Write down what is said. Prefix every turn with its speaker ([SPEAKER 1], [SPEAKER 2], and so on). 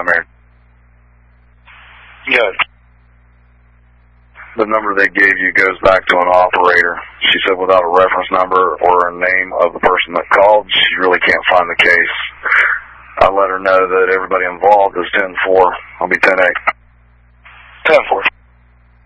[SPEAKER 1] down there?
[SPEAKER 2] Good.
[SPEAKER 1] The number they gave you goes back to an operator. She said without a reference number or a name of the person that called, she really can't find the case. I let her know that everybody involved is 10-4. I'll be 10-8.
[SPEAKER 2] 10-4.